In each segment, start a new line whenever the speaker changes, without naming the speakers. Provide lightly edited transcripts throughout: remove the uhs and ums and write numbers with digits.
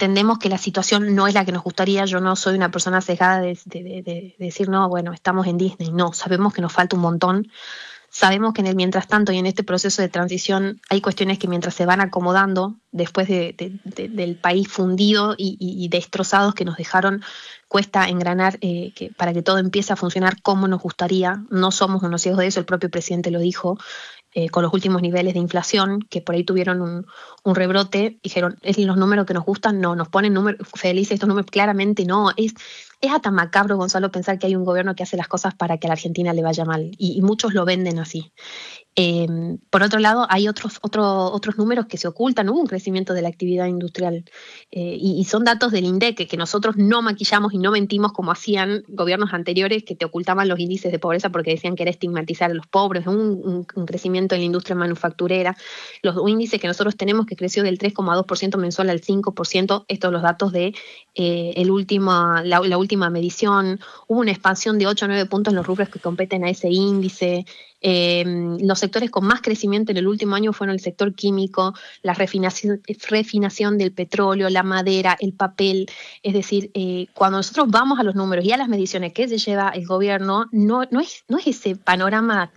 entendemos que la situación no es la que nos gustaría. Yo no soy una persona cegada de decir, no, bueno, estamos en Disney. No, sabemos que nos falta un montón. Sabemos que en el mientras tanto y en este proceso de transición hay cuestiones que mientras se van acomodando después del país fundido y destrozados que nos dejaron, cuesta engranar para que todo empiece a funcionar como nos gustaría. No somos unos ciegos de eso, el propio presidente lo dijo. Con los últimos niveles de inflación, que por ahí tuvieron un rebrote, dijeron, ¿es los números que nos gustan? No, nos ponen números felices, estos números claramente no. Es hasta macabro, Gonzalo, pensar que hay un gobierno que hace las cosas para que a la Argentina le vaya mal, y muchos lo venden así. Por otro lado, hay otros números que se ocultan. Hubo un crecimiento de la actividad industrial y son datos del INDEC que nosotros no maquillamos y no mentimos como hacían gobiernos anteriores que te ocultaban los índices de pobreza porque decían que era estigmatizar a los pobres. Un crecimiento en la industria manufacturera. Los índices que nosotros tenemos que creció del 3,2% mensual al 5%, estos los datos de la última medición. Hubo una expansión de 8 o 9 puntos en los rubros que competen a ese índice. Los sectores con más crecimiento en el último año fueron el sector químico, la refinación del petróleo, la madera, el papel. Es decir, cuando nosotros vamos a los números y a las mediciones que se lleva el gobierno, no es ese panorama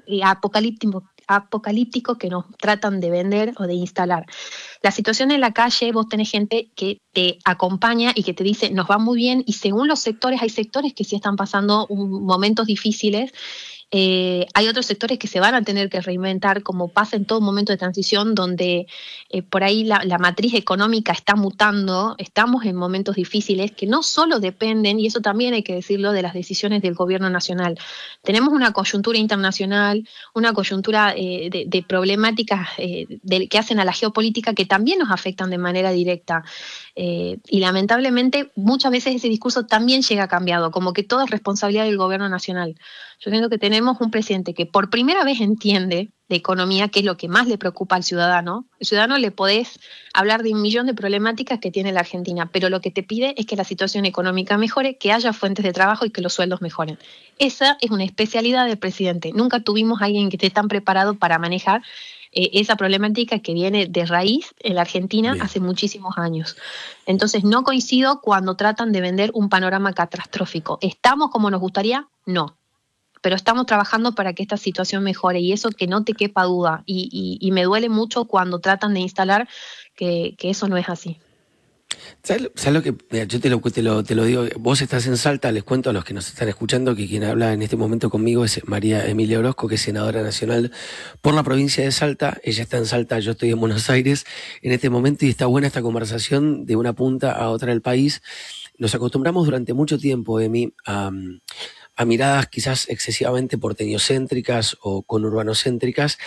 apocalíptico que nos tratan de vender o de instalar. La situación en la calle, vos tenés gente que te acompaña y que te dice, nos va muy bien, y según los sectores, hay sectores que sí están pasando momentos difíciles. Hay otros sectores que se van a tener que reinventar, como pasa en todo momento de transición, donde por ahí la matriz económica está mutando. Estamos en momentos difíciles que no solo dependen, y eso también hay que decirlo, de las decisiones del gobierno nacional. Tenemos una coyuntura internacional, una coyuntura de problemáticas que hacen a la geopolítica que también nos afectan de manera directa. Y lamentablemente muchas veces ese discurso también llega cambiado, como que todo es responsabilidad del gobierno nacional. Yo creo que tenemos un presidente que por primera vez entiende de economía, que es lo que más le preocupa al ciudadano. El ciudadano le podés hablar de 1.000.000 de problemáticas que tiene la Argentina, pero lo que te pide es que la situación económica mejore, que haya fuentes de trabajo y que los sueldos mejoren. Esa es una especialidad del presidente. Nunca tuvimos a alguien que esté tan preparado para manejar esa problemática que viene de raíz en la Argentina. Bien. Hace muchísimos años. Entonces no coincido cuando tratan de vender un panorama catastrófico. ¿Estamos como nos gustaría? No. Pero estamos trabajando para que esta situación mejore, y eso que no te quepa duda. Y me duele mucho cuando tratan de instalar que eso no es así.
¿Sabes lo que? Mira, yo te lo digo. Vos estás en Salta, les cuento a los que nos están escuchando que quien habla en este momento conmigo es María Emilia Orozco, que es senadora nacional por la provincia de Salta. Ella está en Salta, yo estoy en Buenos Aires en este momento, y está buena esta conversación de una punta a otra del país. Nos acostumbramos durante mucho tiempo, Emi, a miradas quizás excesivamente porteñocéntricas o conurbanocéntricas.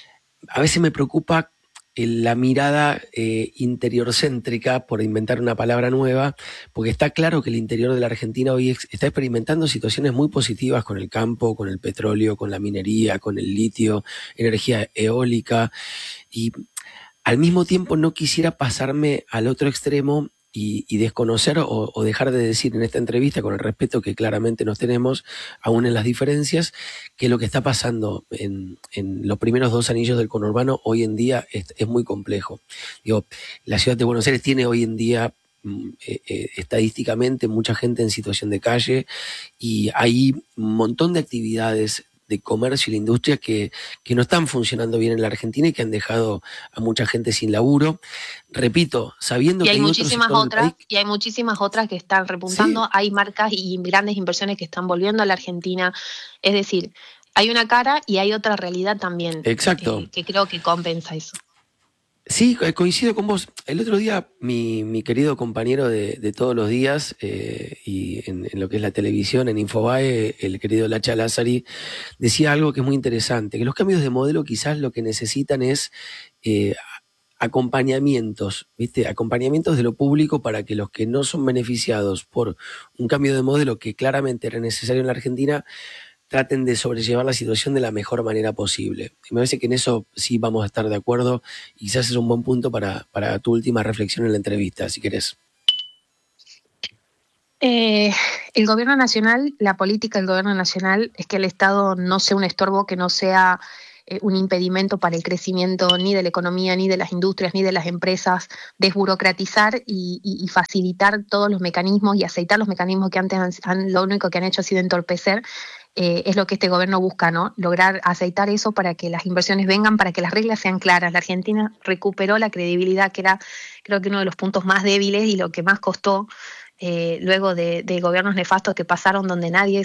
A veces me preocupa la mirada interiorcéntrica, por inventar una palabra nueva, porque está claro que el interior de la Argentina hoy está experimentando situaciones muy positivas con el campo, con el petróleo, con la minería, con el litio, energía eólica, y al mismo tiempo no quisiera pasarme al otro extremo y desconocer o dejar de decir en esta entrevista, con el respeto que claramente nos tenemos, aún en las diferencias, que lo que está pasando en los primeros 2 anillos del conurbano hoy en día es muy complejo. Digo, la ciudad de Buenos Aires tiene hoy en día estadísticamente mucha gente en situación de calle, y hay un montón de actividades de comercio y la industria que no están funcionando bien en la Argentina y que han dejado a mucha gente sin laburo. Repito, sabiendo que hay
muchísimas otras, y hay muchísimas otras que están repuntando. Sí. Hay marcas y grandes inversiones que están volviendo a la Argentina. Es decir, hay una cara y hay otra realidad también.
Exacto.
Que creo que compensa eso.
Sí, coincido con vos. El otro día mi querido compañero de todos los días y en lo que es la televisión, en Infobae, el querido Lacha Lázari, decía algo que es muy interesante, que los cambios de modelo quizás lo que necesitan es acompañamientos, ¿viste? Acompañamientos de lo público para que los que no son beneficiados por un cambio de modelo que claramente era necesario en la Argentina traten de sobrellevar la situación de la mejor manera posible. Y me parece que en eso sí vamos a estar de acuerdo, y quizás es un buen punto para tu última reflexión en la entrevista, si querés.
El gobierno nacional, la política del gobierno nacional es que el Estado no sea un estorbo, que no sea un impedimento para el crecimiento ni de la economía, ni de las industrias, ni de las empresas, desburocratizar y facilitar todos los mecanismos y aceitar los mecanismos que antes lo único que han hecho ha sido entorpecer. Es lo que este gobierno busca, ¿no? Lograr aceitar eso para que las inversiones vengan, para que las reglas sean claras. La Argentina recuperó la credibilidad, que era, creo que uno de los puntos más débiles y lo que más costó luego de gobiernos nefastos que pasaron, donde nadie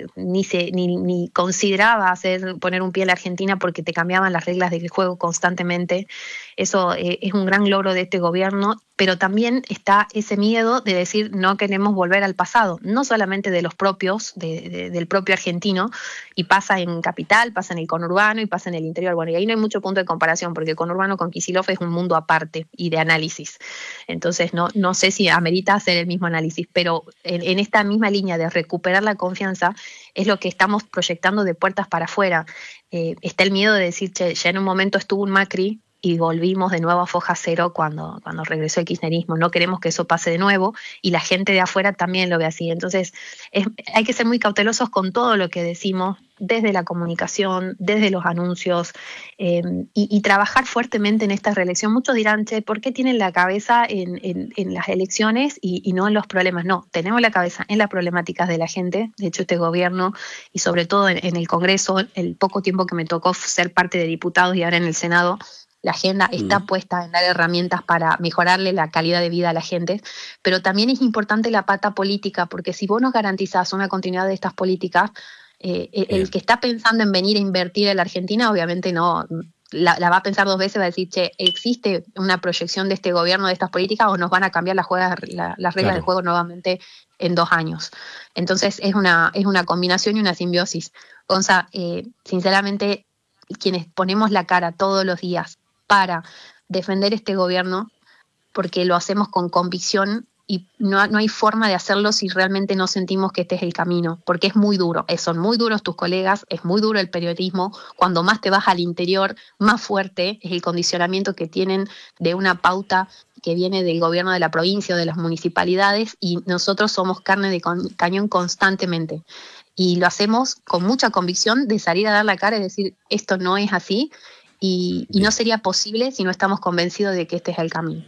ni consideraba poner un pie en la Argentina porque te cambiaban las reglas del juego constantemente. Eso es un gran logro de este gobierno, pero también está ese miedo de decir no queremos volver al pasado, no solamente de los propios, del propio argentino, y pasa en Capital, pasa en el conurbano y pasa en el interior. Bueno, y ahí no hay mucho punto de comparación, porque el conurbano con Kicillof es un mundo aparte y de análisis. Entonces no sé si amerita hacer el mismo análisis, pero en esta misma línea de recuperar la confianza es lo que estamos proyectando de puertas para afuera. Está el miedo de decir, che, ya en un momento estuvo un Macri y volvimos de nuevo a foja cero cuando regresó el kirchnerismo. No queremos que eso pase de nuevo y la gente de afuera también lo ve así. Entonces hay que ser muy cautelosos con todo lo que decimos, desde la comunicación, desde los anuncios, y trabajar fuertemente en esta reelección. Muchos dirán, che, ¿por qué tienen la cabeza en las elecciones y no en los problemas? No, tenemos la cabeza en las problemáticas de la gente. De hecho, este gobierno, y sobre todo en el Congreso, el poco tiempo que me tocó ser parte de diputados y ahora en el Senado, la agenda está puesta en dar herramientas para mejorarle la calidad de vida a la gente, pero también es importante la pata política, porque si vos no garantizás una continuidad de estas políticas, el que está pensando en venir a invertir en la Argentina, obviamente no la va a pensar dos veces, va a decir, che, ¿existe una proyección de este gobierno, de estas políticas, o nos van a cambiar las reglas del juego nuevamente en 2 años? Entonces es una combinación y una simbiosis. Gonza, sinceramente, quienes ponemos la cara todos los días para defender este gobierno, porque lo hacemos con convicción, y no hay forma de hacerlo si realmente no sentimos que este es el camino, porque es muy duro, son muy duros tus colegas, es muy duro el periodismo. Cuando más te vas al interior, más fuerte es el condicionamiento que tienen de una pauta que viene del gobierno de la provincia o de las municipalidades, y nosotros somos carne de cañón constantemente. Y lo hacemos con mucha convicción de salir a dar la cara y decir, esto no es así, y no sería posible si no estamos convencidos de que este es el camino.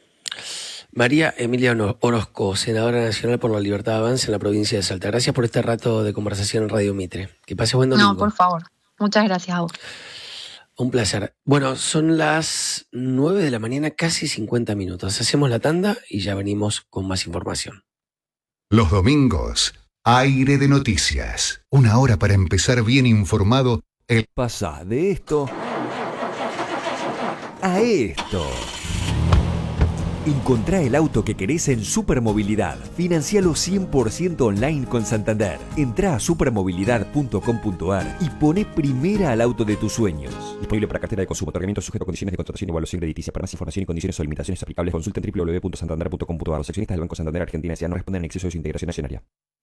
María Emilia Orozco, senadora nacional por la Libertad de Avance en la provincia de Salta. Gracias por este rato de conversación en Radio Mitre. Que pase buen domingo.
No, por favor. Muchas gracias a vos.
Un placer. Bueno, son las 9 de la mañana, casi 50 minutos. Hacemos la tanda y ya venimos con más información.
Los domingos, Aire de Noticias. Una hora para empezar bien informado.
Pasa de esto a esto. Encontrá el auto que querés en Supermovilidad. Financialo 100% online con Santander. Entrá a supermovilidad.com.ar y poné primera al auto de tus sueños. Disponible para cartera de consumo. Otorgamiento sujeto a condiciones de contratación y evaluación crediticia. Para más información y condiciones o limitaciones aplicables, consulta en www.santander.com.ar. Los accionistas del Banco Santander Argentina S.A. no responden en exceso de su integración accionaria.